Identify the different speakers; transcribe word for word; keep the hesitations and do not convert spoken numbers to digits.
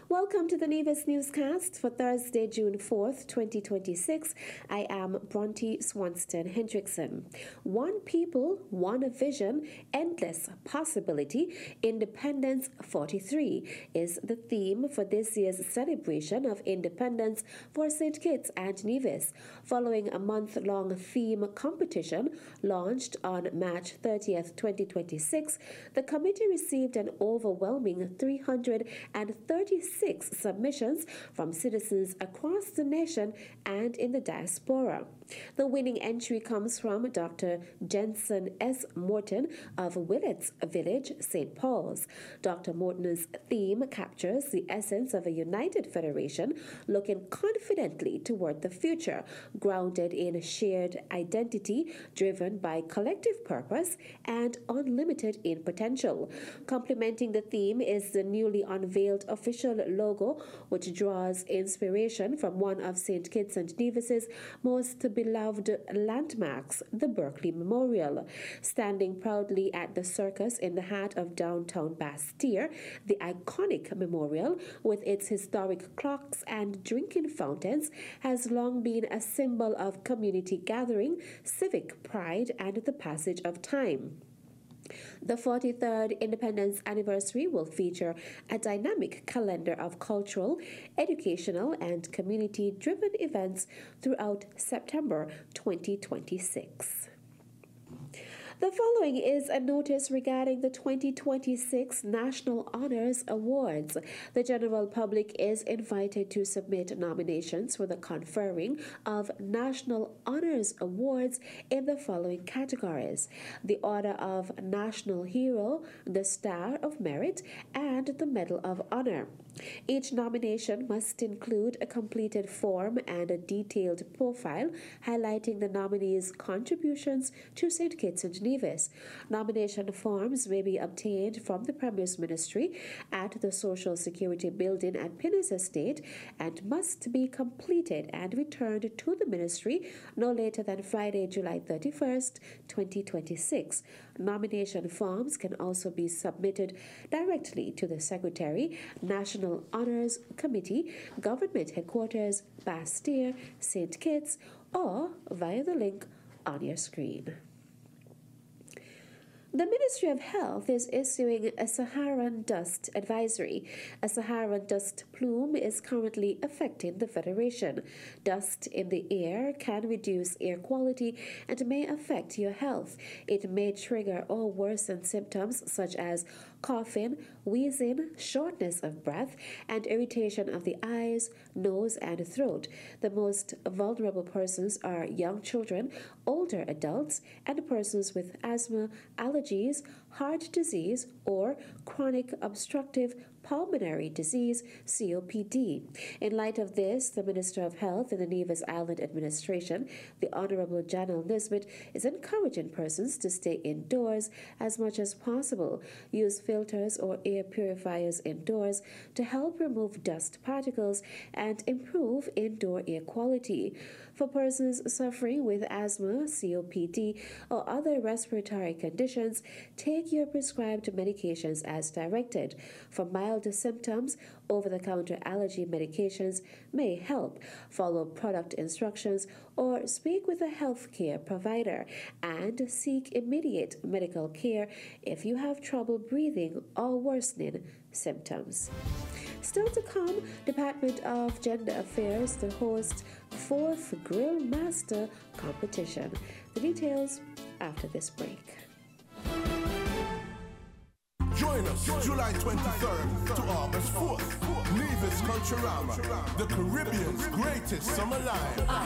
Speaker 1: Welcome to the Nevis Newscast for Thursday, June fourth, twenty twenty-six. I am Bronte Swanston Hendrickson. One people, one vision, endless possibility, Independence forty-three is the theme for this year's celebration of independence for Saint Kitts and Nevis. Following a month-long theme competition launched on March thirtieth, twenty twenty-six, the committee received an overwhelming three hundred thirty-six submissions from citizens across the nation and in the diaspora. The winning entry comes from Doctor Jensen S. Morton of Willets Village, Saint Paul's. Doctor Morton's theme captures the essence of a united federation looking confidently toward the future, grounded in shared identity, driven by collective purpose, and unlimited in potential. Complementing the theme is the newly unveiled official logo, which draws inspiration from one of Saint Kitts and Nevis's most beloved landmarks, the Berkeley Memorial. Standing proudly at the circus in the heart of downtown Bastille, the iconic memorial, with its historic clocks and drinking fountains, has long been a symbol of community gathering, civic pride, and the passage of time. The forty-third Independence Anniversary will feature a dynamic calendar of cultural, educational, and community-driven events throughout September twenty twenty-six. The following is a notice regarding the twenty twenty-six National Honors Awards. The general public is invited to submit nominations for the conferring of National Honors Awards in the following categories: the Order of National Hero, the Star of Merit, and the Medal of Honor. Each nomination must include a completed form and a detailed profile highlighting the nominee's contributions to Saint Kitts and Nevis. Nomination forms may be obtained from the Premier's Ministry at the Social Security Building at Pinnis Estate and must be completed and returned to the Ministry no later than Friday, July thirty-first, twenty twenty-six. Nomination forms can also be submitted directly to the Secretary, National Honors Committee, Government Headquarters, Bastille, Saint Kitts, or via the link on your screen. The Ministry of Health is issuing a Saharan dust advisory. A Saharan dust plume is currently affecting the Federation. Dust in the air can reduce air quality and may affect your health. It may trigger or worsen symptoms such as coughing, wheezing, shortness of breath, and irritation of the eyes, nose, and throat. The most vulnerable persons are young children, older adults, and persons with asthma, allergies, heart disease, or chronic obstructive pulmonary disease, C O P D. In light of this, the Minister of Health in the Nevis Island Administration, the Honorable Janelle Nisbet, is encouraging persons to stay indoors as much as possible. Use filters or air purifiers indoors to help remove dust particles and improve indoor air quality. For persons suffering with asthma, C O P D, or other respiratory conditions, take your prescribed medications as directed. For mild symptoms, over-the-counter allergy medications may help. Follow product instructions or speak with a healthcare provider and seek immediate medical care if you have trouble breathing or worsening symptoms. Still to come, Department of Gender Affairs to host fourth Grill Master competition. The details after this break.
Speaker 2: Join us July twenty-third to August fourth. Nevis Culturama, the Caribbean's greatest summer live.
Speaker 3: Uh,